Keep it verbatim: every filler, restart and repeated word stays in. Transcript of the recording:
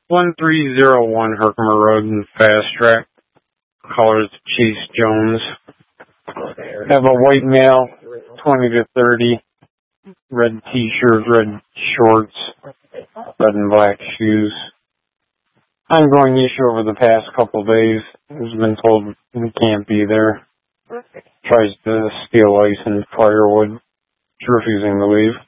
one three zero one Herkimer Road in Fast Track. Colors Chase Jones. Have a white male, twenty to thirty. Red t-shirt, red shorts, red and black shoes. Ongoing issue over the past couple of days. Has been told we can't be there. Tries to steal ice and firewood. It's refusing to leave.